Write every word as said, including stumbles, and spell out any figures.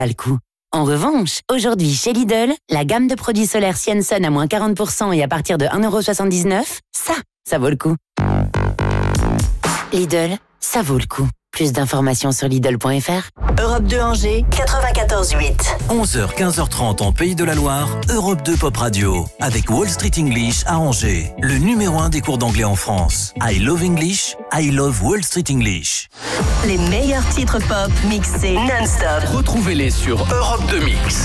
pas le coup. En revanche, aujourd'hui chez Lidl, la gamme de produits solaires Sienson à moins quarante pour cent et à partir de un euro soixante-dix-neuf, ça, ça vaut le coup. Lidl, ça vaut le coup. Plus d'informations sur Lidl point F R. Europe deux Angers, quatre-vingt-quatorze huit. onze heures quinze heures trente en Pays de la Loire, Europe deux Pop Radio. Avec Wall Street English à Angers. Le numéro un des cours d'anglais en France. I love English, I love Wall Street English. Les meilleurs titres pop mixés non-stop. Retrouvez-les sur Europe deux Mix.